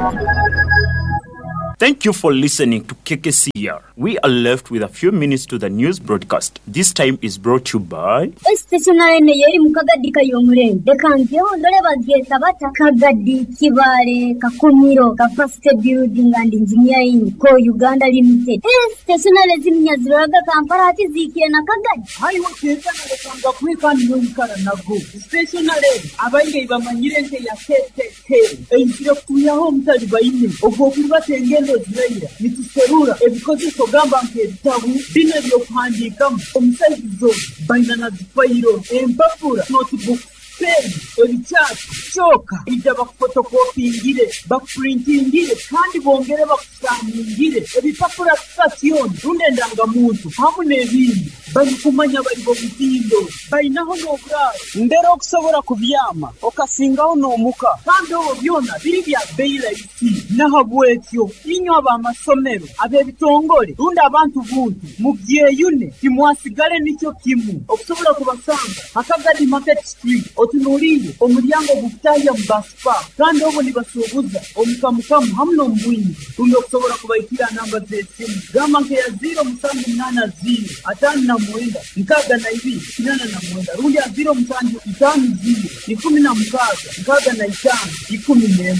Thank you for listening to KKCR. We are left with a few minutes to the news broadcast. This time is brought to you by Stationary yeri mukagadi kayomure. Dekanze ondole bageta bata kagadi kibale kakumiro capacity building and engineering ko Uganda Limited. Stationary zimnya ziraga Kampala ati zikire na kagadi. Hayi wakeza na kanga kwika nyunkara nago. Stationary abange bamanyire nke ya KKK. Eyitire kuyaho mutali bayine. Ogokuba tengendo ziraira. Nituserura ebikozi kogamba nke bitabu bine byokhandikamu omusaizo bayina zifayiro empapura notebook pen ebicyatsi choka ijya bakfotokopingire bakprintingire kandi bongere bakusangire ebipapura station runde ndangamuntu hamwe n'ebindi bayikumanya bari bo bitindo bayinaho n'obura ndero okusobora kubyama okasingaho n'omuka kandi obo byona biri bya beira isi nahabwekyo inyo abamasomero abebitongole runde abantu buntu mu byeyune kimwasigale nicyo kimu okusobora kubasanga Akagadi Market Street otunuriye omulyango gutaya mbaspa kandi obo nibasubuza omukamukamu hamwe n'ombwini runde okusobora kubayitira namba z'esimu gamba nke ya 0780 atanu mwenda nkaga na ibi kinana na mwenda rundi ya 0 msanju itanu zili ikumi na mkaga nkaga na itanu ikumi nemu.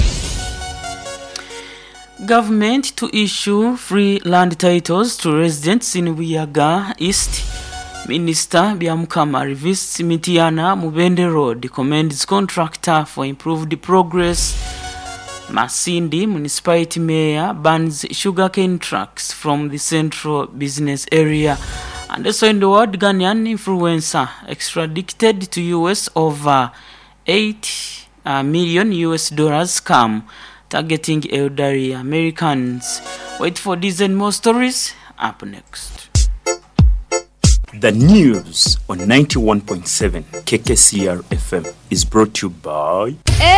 Government to issue free land titles to residents in Buyaga East. Minister Byamukama revisits Mitiana Mubende Road, commends contractor for improved progress. Masindi Municipality Mayor bans sugarcane trucks from the central business area. And also in the world, Ghanaian influencer extradited to US over $8 million scam targeting elderly Americans. Wait for these and more stories up next. The news on 91.7 KKCR FM is brought to you by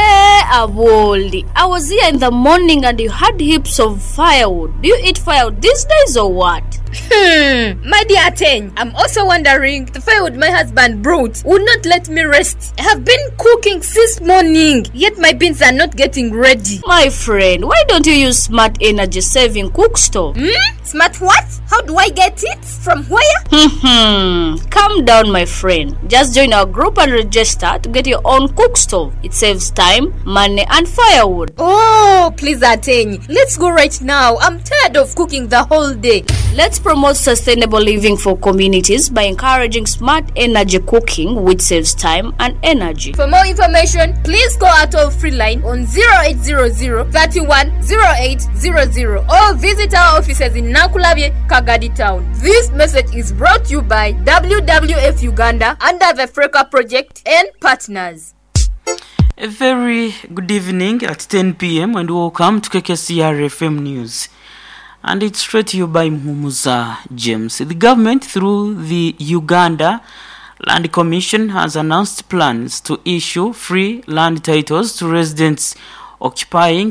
Aboldi. I was here in the morning and you had heaps of firewood. Do you eat firewood these days or what? My dear Ten, I'm also wondering the firewood my husband brought would not let me rest. I have been cooking since morning, yet my beans are not getting ready. My friend, why don't you use Smart Energy Saving Cook Stove? Smart what? How do I get it? From where? Calm down, my friend. Just join our group and register to get your own cook stove. It saves time, money, and firewood. Oh, please Ateny. Let's go right now. I'm tired of cooking the whole day. Let's promote sustainable living for communities by encouraging smart energy cooking, which saves time and energy. For more information, please call our toll-free line on 0800 31 0800 or visit our offices in Nakulabye, Kagadi Town. This message is brought to you by WWF Uganda under the Freka Project and partners. A very good evening at 10 p.m. and welcome to KKCR FM News. And it's straight to you by Mumuza James. The government, through the Uganda Land Commission, has announced plans to issue free land titles to residents occupying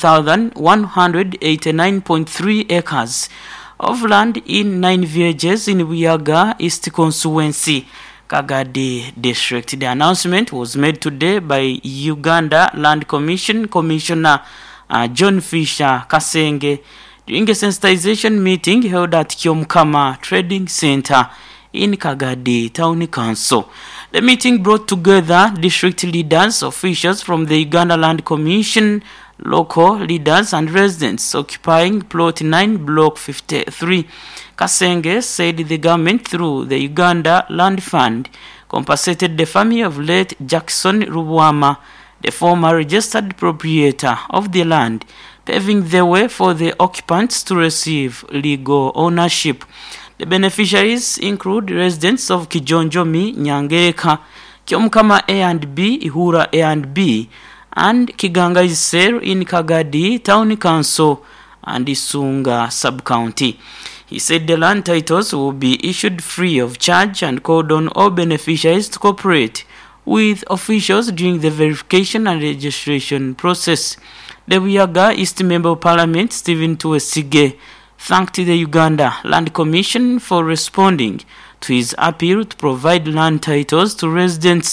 1,189.3 acres of land in 9 villages in Buyaga East Constituency, Kagadi District. The announcement was made today by Uganda Land Commission Commissioner John Fisher Kasenge during a sensitization meeting held at Kyomkama Trading Center in Kagadi Town Council. The meeting brought together district leaders, officials from the Uganda Land Commission, local leaders and residents occupying plot 9 block 53. Kasenge said the government, through the Uganda Land Fund, compensated the family of late Jackson Rubwama, the former registered proprietor of the land, paving the way for the occupants to receive legal ownership. The beneficiaries include residents of Kijonjomi, Nyangereka, Kyomkama A and B, Ihura A and B, and Kiganga Iser in Kagadi Town Council and Isunga Sub-County. He said the land titles will be issued free of charge and called on all beneficiaries to cooperate with officials during the verification and registration process. The Buyaga East Member of Parliament, Stephen Tuwesige, thanked the Uganda Land Commission for responding to his appeal to provide land titles to residents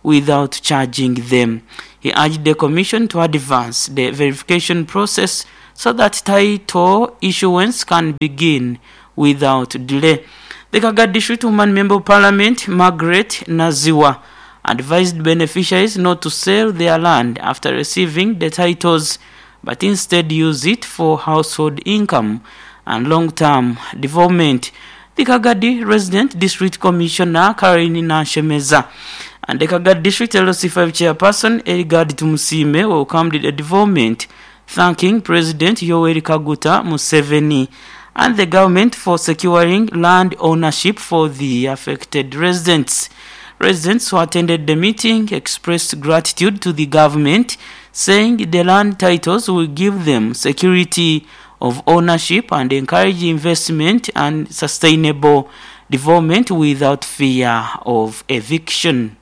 without charging them. He urged the Commission to advance the verification process so that title issuance can begin without delay. The Kaga District Woman Member of Parliament, Margaret Naziwa, advised beneficiaries not to sell their land after receiving the titles, but instead use it for household income and long-term development. The Kagadi Resident District Commissioner Karini Nashemeza and the Kagadi District LOC5 Chairperson Erigard Tumusime welcomed the development, thanking President Yoweri Kaguta Museveni and the government for securing land ownership for the affected residents. Residents who attended the meeting expressed gratitude to the government, saying the land titles will give them security of ownership and encourage investment and sustainable development without fear of eviction.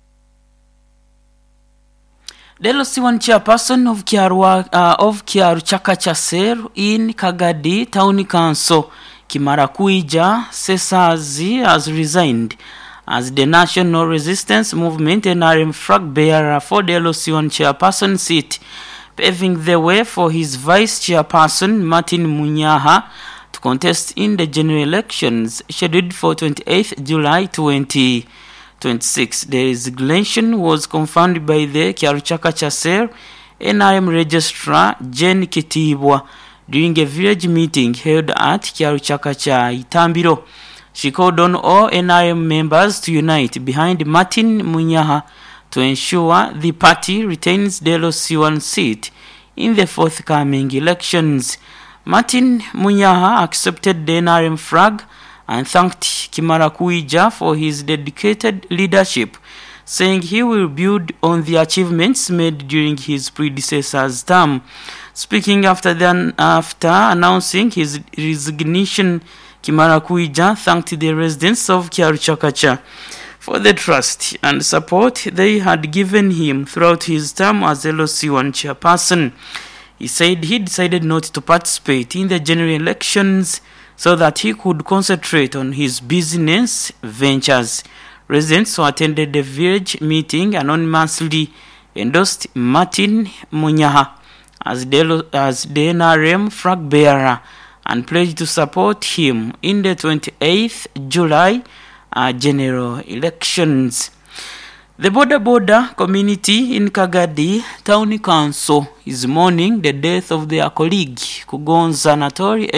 The LOC1 chairperson of Kyaru Chakachaser in Kagadi Town Council, Kimarakuija Sesazi, has resigned as the National Resistance Movement NRM flag bearer for the LOC1 chairperson seat, paving the way for his vice chairperson Martin Munyaha to contest in the general elections scheduled for 28th July 2026. The resignation was confirmed by the Kyaruchaka Chaser NRM registrar Jen Kitibwa during a village meeting held at Kyaruchaka Itambiro. She called on all NRM members to unite behind Martin Munyaha to ensure the party retains the LOC1 seat in the forthcoming elections. Martin Munyaha accepted the NRM flag and thanked Kimarakuija for his dedicated leadership, saying he will build on the achievements made during his predecessor's term. Speaking after announcing his resignation, Kimarakuija thanked the residents of Kyaruchakacha for the trust and support they had given him throughout his term as LOC1 chairperson. He said he decided not to participate in the general elections so that he could concentrate on his business ventures. Residents who attended the village meeting anonymously endorsed Martin Munyaha as the NRM flag bearer and pledged to support him in the 28th July general elections. The Boda community in Kagadi Town Council is mourning the death of their colleague Kugonza Natori,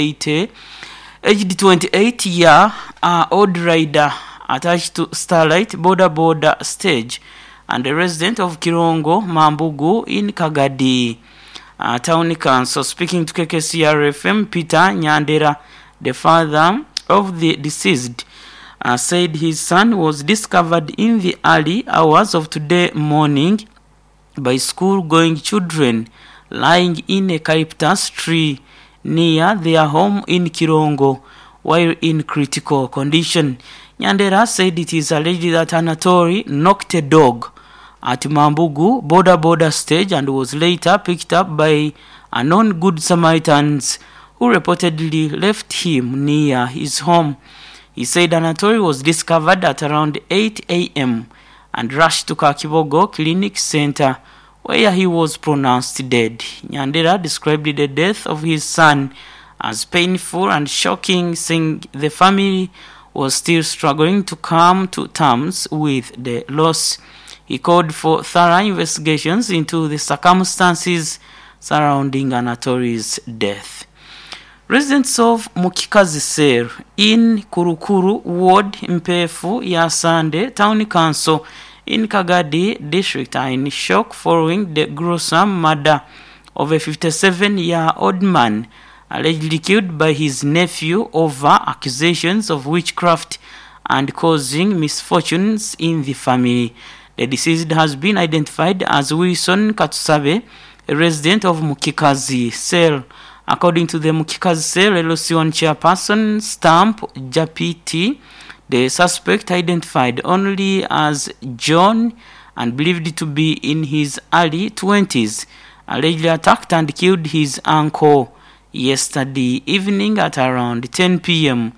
aged 28 year old rider attached to Starlight Boda stage and a resident of Kirongo Mambugu in Kagadi Town Council. Speaking to KKCR-FM, Peter Nyandera, the father of the deceased, said his son was discovered in the early hours of today morning by school-going children lying in a eucalyptus tree near their home in Kirongo while in critical condition. Nyandera said it is alleged that Anatori knocked a dog at Mambugu Boda stage and was later picked up by unknown Good Samaritans who reportedly left him near his home. He said Anatori was discovered at around 8 a.m. and rushed to Kakibogo Clinic Center, where he was pronounced dead. Nyandera described the death of his son as painful and shocking, saying the family was still struggling to come to terms with the loss. He called for thorough investigations into the circumstances surrounding Anatori's death. Residents of Mukikazi Ser in Kurukuru Ward Mpefu Yasande Town Council in Kagadi District are in shock following the gruesome murder of a 57-year-old man allegedly killed by his nephew over accusations of witchcraft and causing misfortunes in the family. The deceased has been identified as Wilson Katsusabe, a resident of Mukikazi Ser. According to the Mukikazi Ser LOC1 chairperson Stamp Japiti, the suspect, identified only as John and believed to be in his early 20s, allegedly attacked and killed his uncle yesterday evening at around 10 p.m.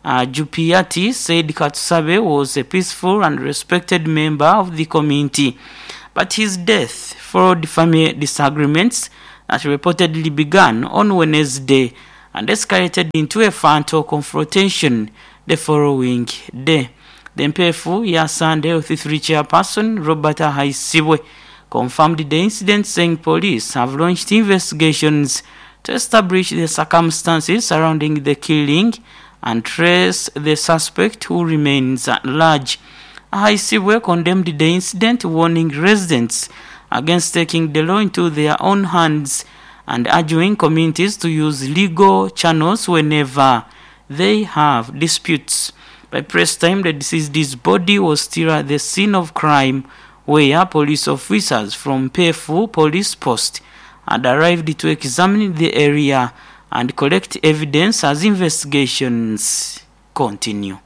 Jupiati said Katsabe was a peaceful and respected member of the community, but his death followed family disagreements that reportedly began on Wednesday and escalated into a frontal confrontation the following day. The Mpefu Yasande Othithri chairperson Robert Haisibwe confirmed the incident, saying police have launched investigations to establish the circumstances surrounding the killing and trace the suspect who remains at large. Haisibwe condemned the incident, warning residents against taking the law into their own hands and urging communities to use legal channels whenever they have disputes. By press time, the deceased's body was still at the scene of crime, where police officers from Mpefu Police Post had arrived to examine the area and collect evidence as investigations continue.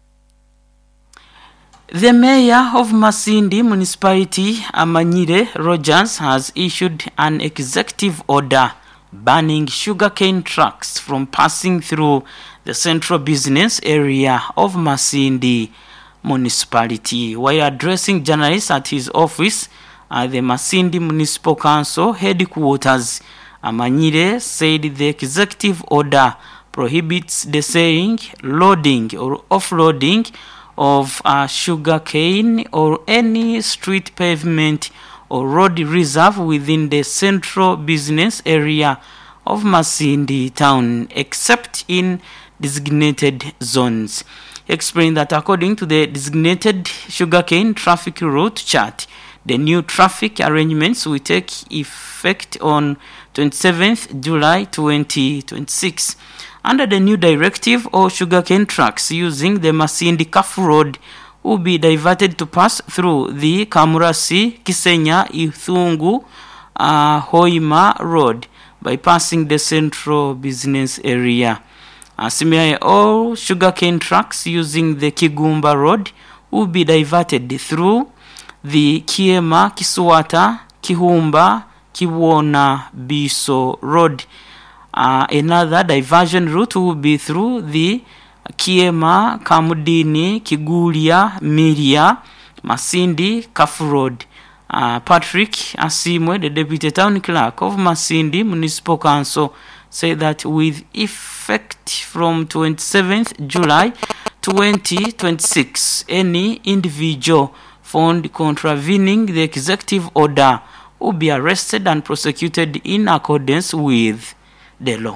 The mayor of Masindi Municipality, Amanyire Rogers, has issued an executive order banning sugarcane trucks from passing through the central business area of Masindi Municipality. While addressing journalists at his office at the Masindi Municipal Council headquarters, Amanyire said the executive order prohibits the selling, loading or offloading of sugarcane or any street pavement or road reserve within the central business area of Masindi town, except in designated zones. He explained that according to the designated sugarcane traffic route chart, the new traffic arrangements will take effect on 27th July 2026. Under the new directive, all sugarcane trucks using the Masindi Kafu Road will be diverted to pass through the Kamurasi, Kisenya, Ithungu, Hoima Road, bypassing the central business area. Similarly, all sugarcane trucks using the Kigumba Road will be diverted through the Kiema, Kiswata, Kihumba, Kiwona, Biso Road. Another diversion route will be through the Kiema, Kamudini, Kigulia, Miria, Masindi, Kafu Road. Patrick Asimwe, the Deputy Town Clerk of Masindi Municipal Council, said that with effect from 27th July 2026, any individual found contravening the executive order will be arrested and prosecuted in accordance with the law.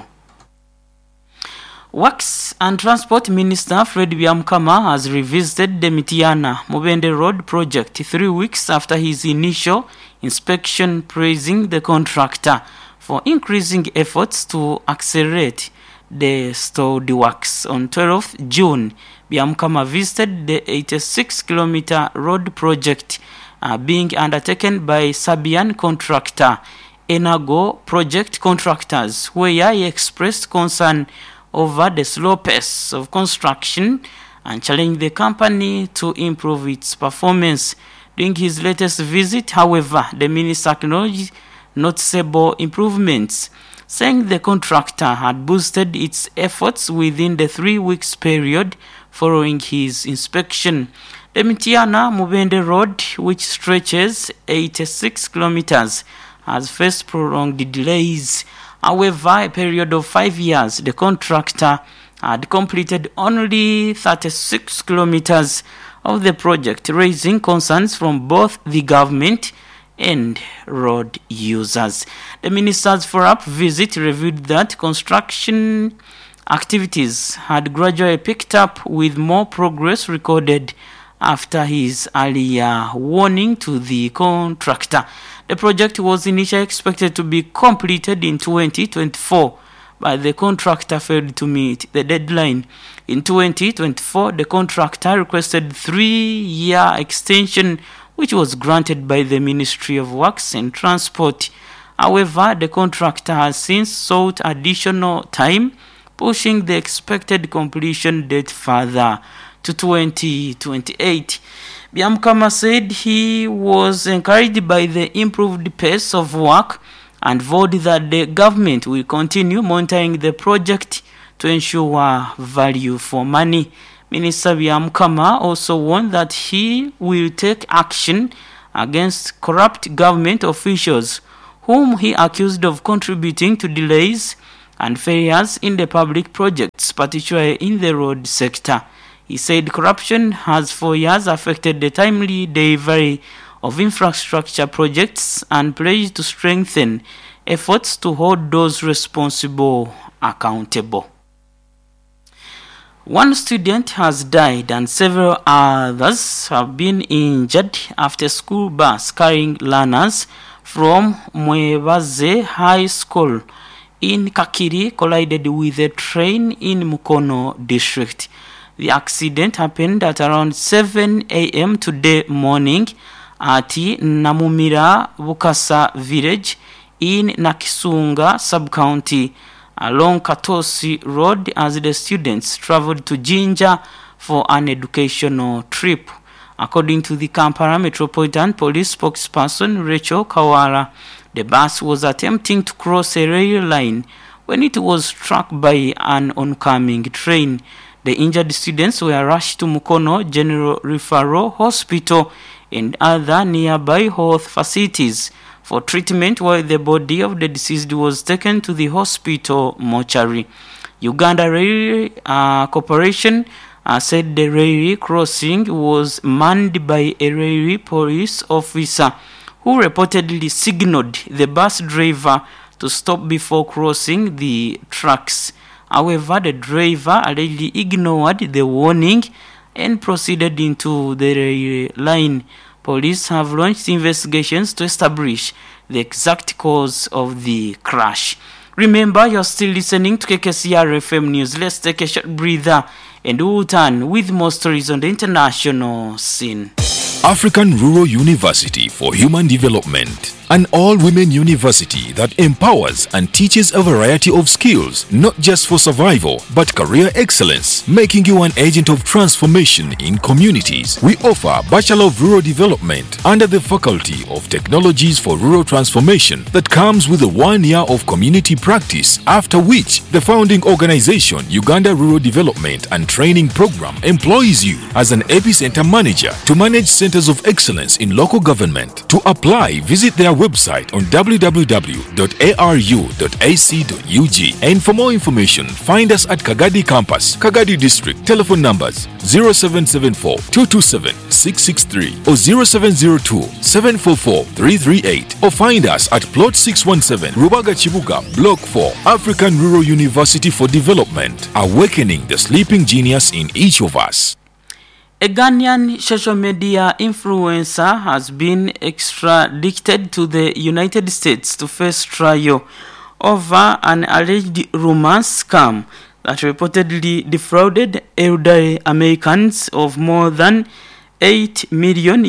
Works and Transport Minister Fred Byamukama has revisited the Mitiana Mubende Road project 3 weeks after his initial inspection, praising the contractor for increasing efforts to accelerate the stalled works. On 12th June, Byamukama visited the 86-kilometer road project being undertaken by Sabian contractor Enago Project Contractors, where he expressed concern over the slow pace of construction and challenged the company to improve its performance. During his latest visit, however, the minister acknowledged noticeable improvements, saying the contractor had boosted its efforts within the 3 weeks period following his inspection. The Mitiana Mubende Road, which stretches 86 kilometers, has faced prolonged delays. However, a period of 5 years, the contractor had completed only 36 kilometers of the project, raising concerns from both the government and road users. The minister's follow-up visit revealed that construction activities had gradually picked up, with more progress recorded after his earlier warning to the contractor. The project was initially expected to be completed in 2024, but the contractor failed to meet the deadline. In 2024, the contractor requested 3-year extension, which was granted by the Ministry of Works and Transport. However, the contractor has since sought additional time, pushing the expected completion date further to 2028. Byamukama said he was encouraged by the improved pace of work and vowed that the government will continue monitoring the project to ensure value for money. Minister Byamukama also warned that he will take action against corrupt government officials whom he accused of contributing to delays and failures in the public projects, particularly in the road sector. He said corruption has for years affected the timely delivery of infrastructure projects and pledged to strengthen efforts to hold those responsible accountable. One student has died and several others have been injured after a school bus carrying learners from Mwebaze High School in Kakiri collided with a train in Mukono district. The accident happened at around 7 a.m. today morning at Namumira Bukasa village in Nakisunga sub-county along Katosi Road as the students traveled to Jinja for an educational trip. According to the Kampala Metropolitan Police spokesperson Rachel Kawara, the bus was attempting to cross a rail line when it was struck by an oncoming train. The injured students were rushed to Mukono General Referral Hospital and other nearby health facilities for treatment, while the body of the deceased was taken to the hospital mortuary. Uganda Rail Corporation said the railway crossing was manned by a railway police officer who reportedly signaled the bus driver to stop before crossing the tracks. However, the driver allegedly ignored the warning and proceeded into the railway line. Police have launched investigations to establish the exact cause of the crash. Remember, you're still listening to KKCR FM News. Let's take a short breather and we'll turn with more stories on the international scene. African Rural University for Human Development, an all-women university that empowers and teaches a variety of skills, not just for survival, but career excellence, making you an agent of transformation in communities. We offer Bachelor of Rural Development under the Faculty of Technologies for Rural Transformation that comes with a 1 year of community practice, after which the founding organization, Uganda Rural Development and Training Program, employs you as an epicenter manager to manage centers of excellence in local government. To apply, visit their website on www.aru.ac.ug, and for more information, find us at Kagadi Campus, Kagadi District. Telephone numbers 0774 227 663 or 0702 744 338, or find us at plot 617 Rubaga Chibuga, Block 4, African Rural University for Development, awakening the sleeping genius in each of us. A Ghanaian social media influencer has been extradited to the United States to face trial over an alleged romance scam that reportedly defrauded elderly Americans of more than $8 million.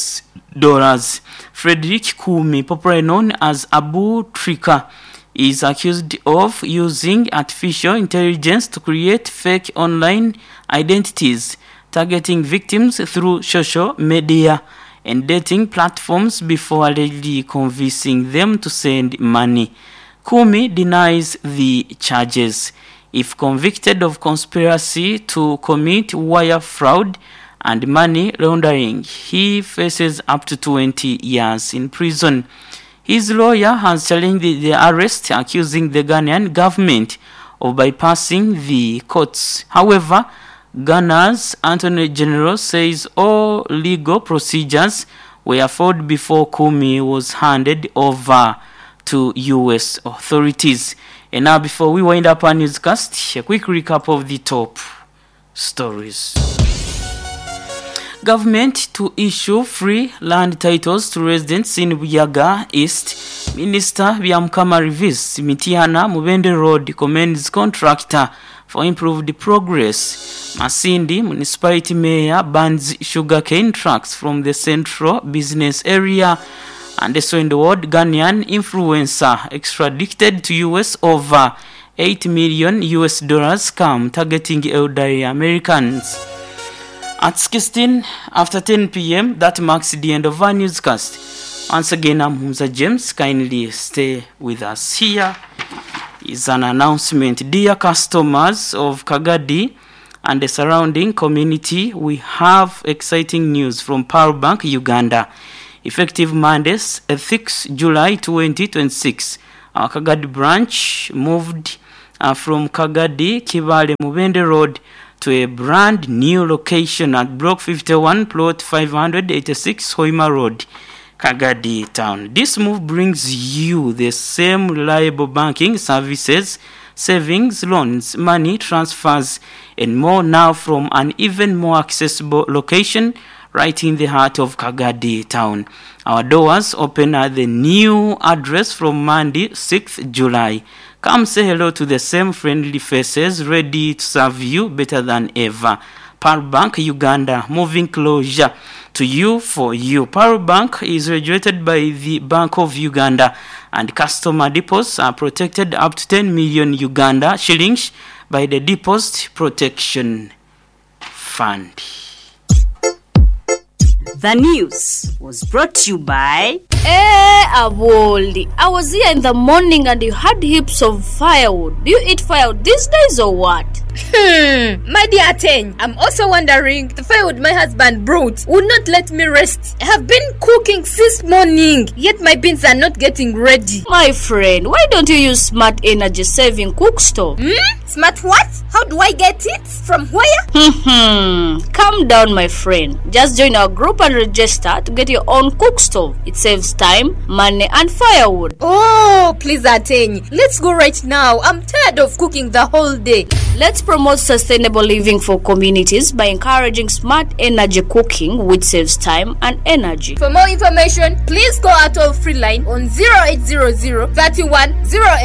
Frederick Kumi, popularly known as Abu Trika, is accused of using artificial intelligence to create fake online identities, targeting victims through social media and dating platforms before allegedly convincing them to send money. Kumi denies the charges. If convicted of conspiracy to commit wire fraud and money laundering, he faces up to 20 years in prison. His lawyer has challenged the arrest, accusing the Ghanaian government of bypassing the courts. However, Ghana's Attorney General says all legal procedures were followed before Kumi was handed over to U.S. authorities. And now, before we wind up our newscast, a quick recap of the top stories. Government to issue free land titles to residents in Buyaga East. Minister Byamukama reveals Mitiana Mubende Road commends contractor for improved progress. Masindi Municipality Mayor bans sugarcane trucks from the central business area. And also in the world, Ghanaian influencer extradited to US over $8 million scam targeting elderly Americans. At 16 after 10 p.m., that marks the end of our newscast. Once again, I'm Humza James. Kindly stay with us here is an announcement. Dear customers of Kagadi and the surrounding community, we have exciting news from Power Bank Uganda. Effective Monday, 6 July 2026, our Kagadi branch moved from Kagadi Kibale Mubende Road to a brand new location at Block 51, Plot 586, Hoima Road, Kagadi Town. This move brings you the same reliable banking services, savings, loans, money transfers, and more now from an even more accessible location right in the heart of Kagadi Town. Our doors open at the new address from Monday, 6th July. Come say hello to the same friendly faces ready to serve you better than ever. Power Bank Uganda, moving closer to you for you. Power Bank is regulated by the Bank of Uganda, and customer deposits are protected up to 10 million Uganda shillings by the Deposit Protection Fund. The news was brought to you by Aboldi. I was here in the morning and you had heaps of firewood. Do you eat firewood these days or what? My dear Ten, I'm also wondering, the firewood my husband brought would not let me rest. I have been cooking since morning, yet my beans are not getting ready. My friend, why don't you use Smart Energy Saving Cook Stove? Smart what? How do I get it? From where? Calm down, my friend. Just join our group and register to get your own cook stove. It saves time, money, and firewood. Oh, please Ateny, let's go right now. I'm tired of cooking the whole day. Let's promote sustainable living for communities by encouraging smart energy cooking, which saves time and energy. For more information, please call our toll-free line on 0800 31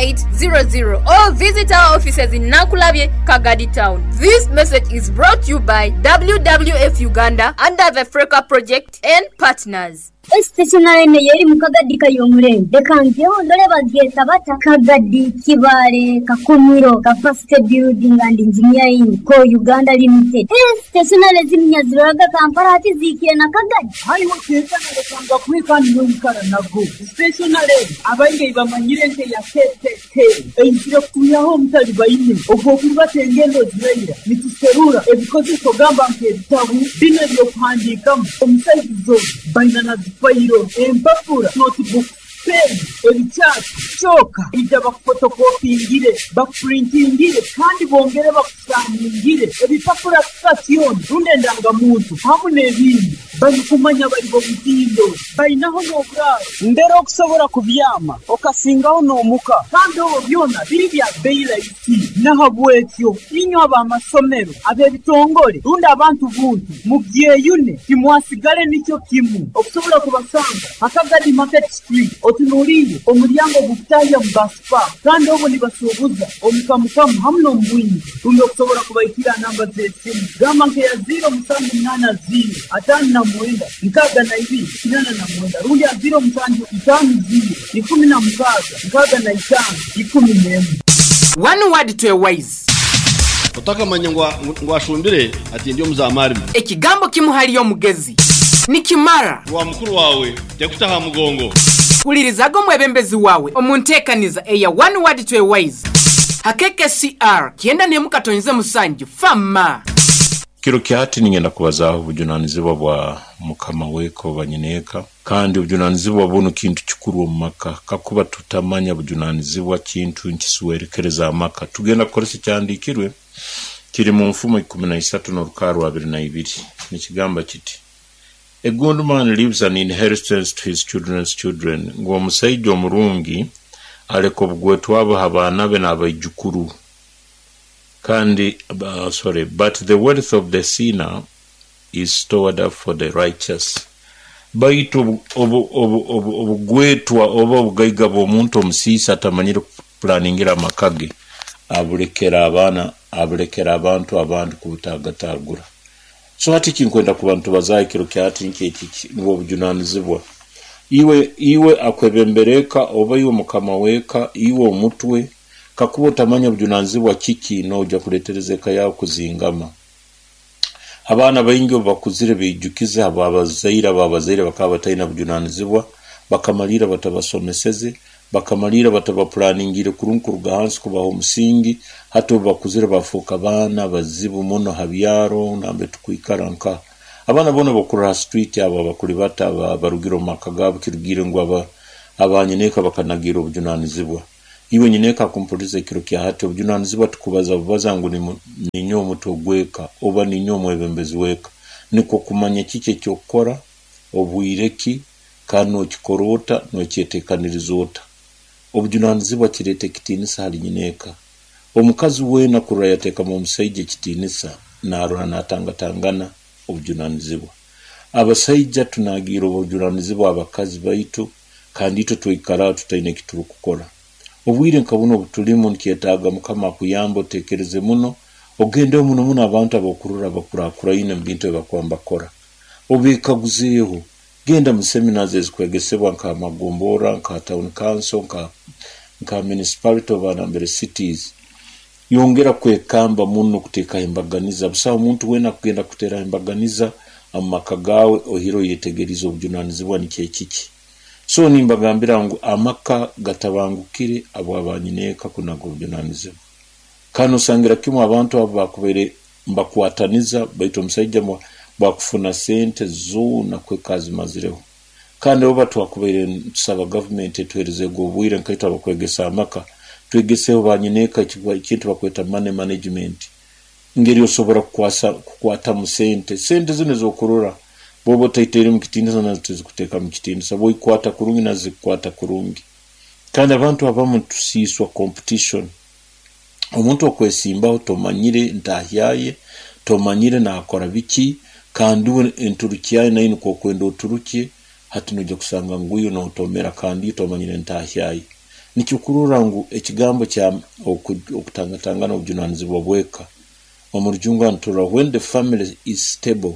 0800 or visit our offices in Nakulabye, Kagadi Town. This message is brought to you by WWF Uganda under the Freka Project and partners. Stationary yeri mukagadi kayomure dekanvyo ndole bageta bata Kagadi Kibale Kakumiro Capacity Building and Engineering ko Uganda Limited. Stationary zimnya ziraga Kampala ati zikiye na Kagadi hariho keza nakanga kwika n'umukara nago stationary abange bamanyire nke ya KTK inzira kuyaho mutali bayine ubwo kubatengendo zirayira nituserura ebikoze kogamba nke bitabu bine byo kwandika omusayizo bayina fayiro empapura notebook pen ebicyatsi choka ijya bakfotokopingire bakprintingire kandi bongere bakusanyingire ebipapura station runde ndangamuntu hamwe n'ibindi bari kumanya bari bo bitindo bayinaho n'obra ndero okusobora kubyama okasingaho n'omuka kandi obo byona biri bya bailaiti nahabwetyo inyo abamasomero abebitongole runde abantu buntu mubyeyune kimwasigale nicyo kimu okusobora kubasanga Kagadi Market Street otunuriye omuryango gutaya mbaspa kandi obo nibasubuza omukamukamu hamwe n'ombwinyi runde okusobora kubayitira namba z'esimu gama nke ya 080 atana mwenda nkaga na ibi kinana na mwenda rundi ya 0 One word to a wise. Otaka manyangwa ngwashumbire ati ndio muzamari. Ekigambo kimuhaliyo mugezi. Nikimara wa mukuru wawe yakutaha mugongo. Ulirizago mwebembezi wawe omuntekaniza eya one word to a wise. Hakeke CR kienda ne mukatonyize musanji fama. Kiro kyati ningenda kubazaho ubujunanizibwa bwa mukama weko banyineka kandi ubujunanizibwa bunu kintu kikuru mu maka kakuba tutamanya ubujunanizibwa kintu nkisuwerekereza amaka tugenda korese cyandikirwe kiri mu mfumo 13 n'urukaru 22 nikigamba kiti A good man leaves an inheritance to his children's children ngo musaijo omurungi aleko bugwetu abo habana be n'abayijukuru kandi but the wealth of the sinner is stored up for the righteous. Baitu obugwetwa oba obugaiga bw'omuntu omusisa atamanyire planingira makage abulekera abantu kubutagatagura. So hati kinkwenda ku bantu bazayikiro kyati nk'eki ngo obujunanizibwa iwe akwebembereka oba iwe mukama weka iwe omutwe kakubo tamanya obujunanizibwa kiki noja kuleterezeka yawo kuzingama. Abana bayingi bakuzire bijukize abazaire bakaba batayina bujunanizibwa bakamalira batabasomeseze bakamalira bataba planingire kurunkuruga hansi kubaho umusingi hato bakuzira bafuka abana bazibu muno habyaro nambe tukwikaranka abana bona bakura street aba bakuri bata barugiro makagabo kirugire ngo abanyineka bakanagira ubujunanizibwa iwe nyineka kumpoliza kiro kya hati ubujunanizibwa tukubaza bazangu ni nyo muto gweka oba ni nyo mwebembezi weka niko kumanya kike cyokora obwireki kano kikorota no kyetekanirizoota obujunanizibwa kirete kitinisa hali nyineka omukazi wena kuraya yateka mu musaije kitinisa narura natangatangana obujunanizibwa abasaija tunagira obujunanizibwa abakazi baitu kandi ito twikara tutaine kituru kukora obwire nkabuno obutulimu nkyetaaga mukama kuyambo tekereze muno ogende muno abantu abakurura bakurakura ine mbintu bakwamba kora obikaguzeho genda mu seminars ezikwegesebwa nka magombora nka town council nka municipality of anambere cities yongera kwekamba muno kuteka imbaganiza busa omuntu wena kugenda kutera imbaganiza amakagawe ohiro yetegerizo obujunanizibwa nikiki so nimbagambira ngo amaka gatabangukire abo abanyineka kunago obujunanizibwa kano sangira kimu abantu abo bakubere mbakwataniza baito musajja bakufuna sente zona kwekazi mazireho kandi oba twakubere tusaba government etwereze go bwire nkaita bakwegesa amaka twegeseho banyineka ikintu bakweta money management ngeri osobora kukwata mu sente zine zokurura bobo taitere mu kitinisa na tuzikuteka mu kitinisa boy kwata kurungi na zikwata kurungi kandi abantu abamu tusiswa competition omuntu okwesimba otomanyire ntahyaye tomanyire na akora biki kandi enturukiyaye nayo ko kwenda oturuki hatunuje kusanga nguyo no utomera kandi tomanyire ntahyaye nikikurura ngo ekigambo kya okutangatangana obujunanizibwa bweka omurjunga ntura when the family is stable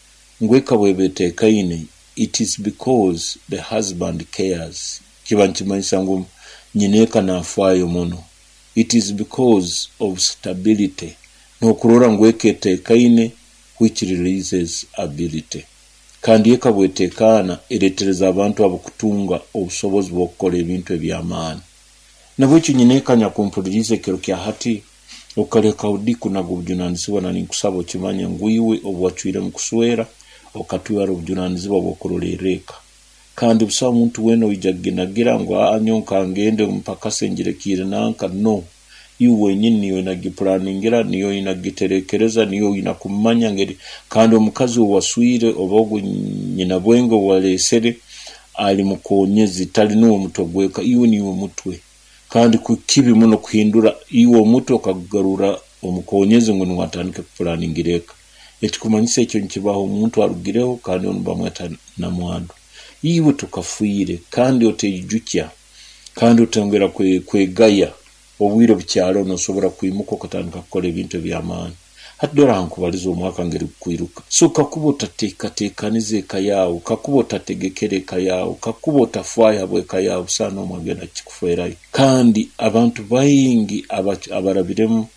ngweka bwebete kaine it is because the husband cares kibanchimanyisa ngo nyineka na afayo muno it is because of stability no kurora ngwekete kaine which releases ability kandi yeka bwetekana eretereza abantu abukutunga obusobozi bw'okukora ebintu eby'amaani nabwo kinyineka nyakumpulirize kero kya hati okaleka udiku nago obujunanizibwa nani nkusaba okimanya nguiwe obwachwire mu kuswera okatwara obujunanizibwa bw'okurolereka kandi busaba omuntu wena wijaginagira ngo anyonka ngende mpaka sengirekire nanka no iwe nyini niyo inagipulaningira niyo inagiterekereza niyo inakumanya ngeri kandi omukazi waswire obogo nyina bwengo walesere ali mukonyezi tali no mutogweka iwe niyo mutwe kandi kukibi muno kuhindura iwe muto okagarura omukonyezi ngo nwatandike kuplaningireka ekikumanyisa ekyo nkibaho omuntu arugireho kandi ono bamweta na mwandu iwe tukafuire kandi otejukya kandi otongera kwegaya obwire bukyalo nosobora kwimuka okatandika kukola ebintu by'amaani hatdora nkubaliza omwaka ngeri kwiruka so kakuba otateekanize eka yawo kakuba otategekere eka yawo kakuba otafaayo habweka yawo sana omwagenda kikufeerayo kandi abantu bayingi abarabiremu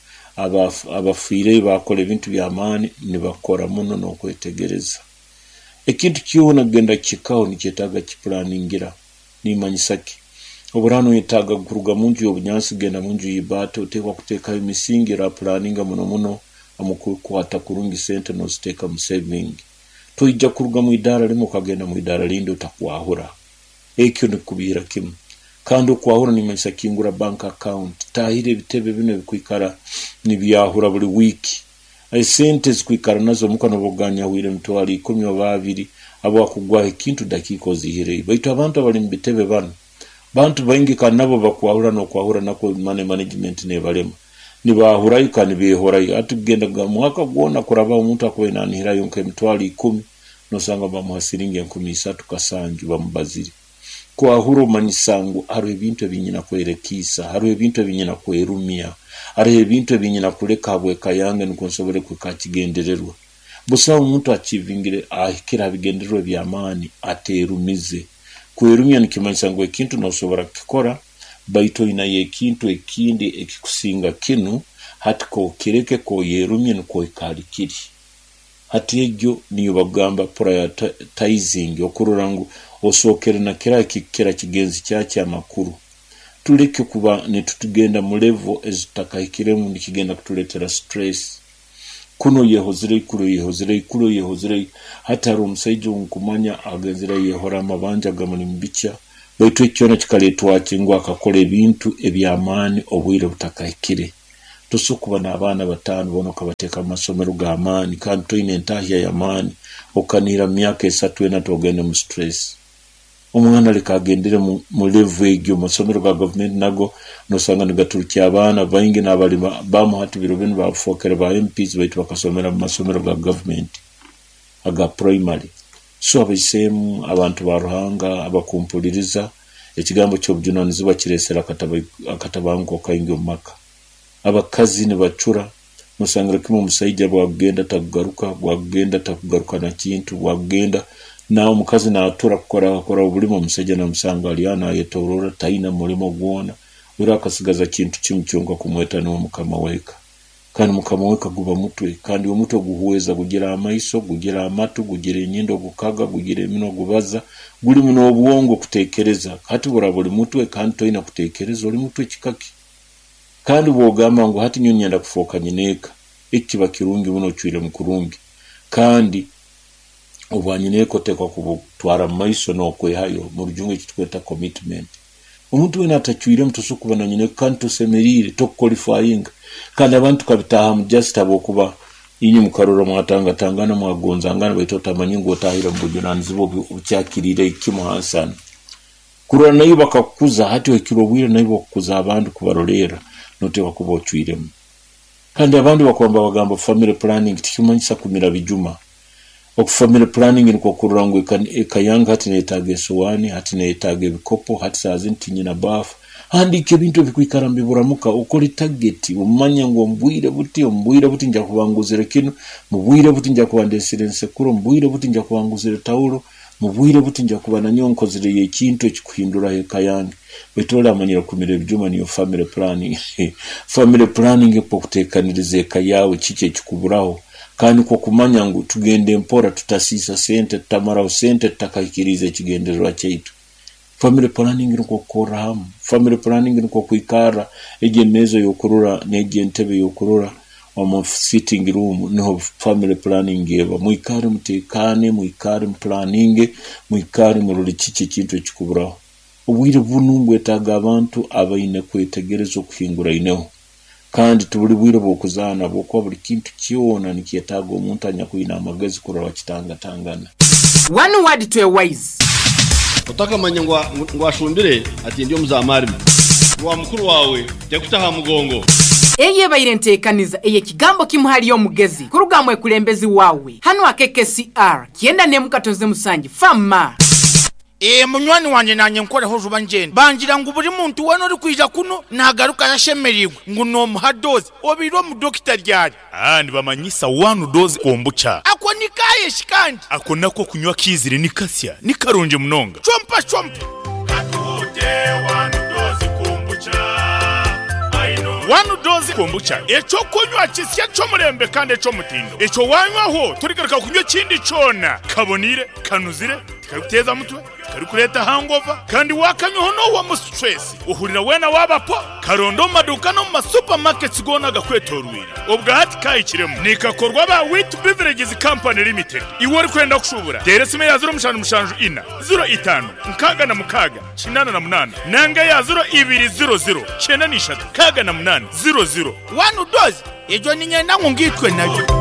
abafiire bakola ebintu by'amaani nibakora muno n'okwetegereza ekintu kyona genda kikaho nikyetaaga kipulaningira nimanyisaki oburano yetaaga kuruga munju y'obunyansi genda munju y'ibate oteekwa kuteekayo emisingi era planinga muno amukukwata kurungi sente n'oziteeka mu saving toijja kuruga mu idaara limu okagenda mu idaara lindi otakwahura ekyo nikubiira kimu kandi okwahura nimanyisa kingura bank account taahira ebitebe bino ebikwikara nibyahura buli wiiki sente zikwikara nazo mukano boganya wire mutwali 10 oba 2 abo akugwaho ekintu dakiika ozihire baitu abantu abali mu bitebe bano bantu baingi kanabo bakwahura n'okwahura nako money management nebalema nibahurayo kandi behorayo atugenda mwaka gwona kuraba omuntu akwenanihirayo nk'emitwali 10 nosanga bamuha siringi 13 kasanju bamubaziri kwahura omanyisangu hariho ebintu ebinyina kwerekisa hariho ebintu ebinyina kwerumya hariho ebintu ebinyina kuleka habweka yange nikonsobole kwekakigendererwa busa omuntu achivingire ahikira bigendererwa by'amaani aterumize kwerumya nikimanyisa ngo ekintu nosobora kikora baito ina yekintu ekindi ekikusinga kinu hatiko kireke ko yerumye nuko ikalikiri hati egyo niyo bagamba prioritizing okururangu osokere na kira kigenzi cyaki amakuru tuleke kuba netutugenda mu level ezitakayikiremu nikigenda kutuletera stress. Kuno yehozire hata omusajja nkumanya agenzera yehora amabanja gamuli mbicha baitu ekyona kikaletwa kingwa akakola ebintu ebyamaani obwire butakayikire. Tosokuba n'abaana batano bono kabateeka amasomero g'amaani kandi toyina entaahya y'amaani okanira myaka 3 ena togende mu stress. Omwana leka agendere mu level egyo masomero ga government nago nosanga nigaturukya abaana bayingi n'abali bamuhati biro bino bafokera ba MPs baitu bakasomera mu masomero ga government aga primary. So abisemu abantu baruhanga abakumpuliriza ekigambo ky'obujunanizibwa kiresera akatabango kayingi omaka. Abakazi ne bacura musanga kimu omusajja bwagenda takugaruka na kintu bwagenda na omukazi natura kukora obulimo omusajja namusanga aliana yetorora taina mulimo gwona ura akasigaza kintu kimucyonga kumweta no mukama weka kandi mukama weka guba mutwe kandi omutwe guhuweza kugira amaiso kugira amatu kugira enyindo gukaga kugira emino gubaza guli muno obwongo kutekereza kati buli mutwe kandi toina kutekereza oli mutwe kikaki kandi bwogamba ngo hati nyoni yenda kufoka nyineka ikiba kirungi muno cyire mu kurungi kandi obwanyineko tekwa kubutwara maiso no kwehayo mu rujungu kitweta commitment. Omuntu wena atacyire mutusukuba na nyine kandi tusemerire to qualifying kandi abantu kabitaha mu just abokuba inyi mukaroro mwatanga tangana mwagonzangana baitota manyingo otahira mbujunanzibo bucyakirire ikimu Hassan kurana nayo bakakuza hati wekiro bwire nayo bakuza abantu kubarolera notewa kubocyiremo kandi abandi bakwamba bagamba family planning tikimanyisa kumira bijuma. Family planning ni kwa kurangu ekayanga hati neetaga esowani hati neetaga ebikopo hati sazinti nyina bafu handike bintu bikwikarambe buramuka ukoli target umanya ngo mbwire buti nja kubanguzira kino mbwire buti nja kubandesira nsekuro mbwire buti nja kubanguzira taulo mbwire buti nja kubana nyonkozire yekintu ekikuhindura ekayange betola amanyira kumira ebyuma niyo family planning. Family planning pokutekaniriza ekayawe kike kikuburaho kandi ko kumanya ngo tugende mpora tutasisa sente tamara sente takayikiriza ekigenderwa cyaitu. Family planning ni ko koramu. Family planning ni ko kwikara egemezo yokurura negentebe yokurura omu sitting room no family planning eba muikare mutekane muikare planning muikare mururi kiki kintu ekikuburaho obwire bunungwe taga abantu abaine kwetegereza okuhingura ineho kandi tubuli bwire bokuzana bokwa buli kintu kiona nikiyetaga omuntu anya kuina amagezi kuraba kitangatangana. One word to a wise. Otaka manyangwa ngwashumbire ati ndio muzamari wa mukuru wawe yakutaha mugongo. Eye bayirенtekaniza eye kigambo kimuhali yo mugezi kurugamwe kulembezi wawe hano akeke CR kienda ne mukatonze musangi fama. Munywani wanje nanye nkore ho juba njene bangira ngo buri muntu wano uri kwija kuno nagaruka yashemerigwe ngo no muhadozi obiro mu doctor ryari ni bamanyisa one dose kombucha ako nikaye shikandi ako nako kunywa kizire nikasya nikaronje munonga chompa atude one dose kombucha one dose kombucha echo kunywa kisya cyo murembe kandi cyo mutindo echo wanywaho turigaruka kunywa kindi cona kabonire kanuzire karuteza mutwe karukureta hangover kandi wakanyuho no wa stress uhurira wena wabapo karondo maduka no ma supermarkets gona gakwetorwira ubwa hati kayikiremo nikakorwa ba Wheat Beverages Company Limited iwori kwenda kushubura deresime ya 05 ina 05 nkaga na mukaga 88 nanga ya 0200 93 kaga na 8 00 one dose ejo ninyenda ngungitwe nayo.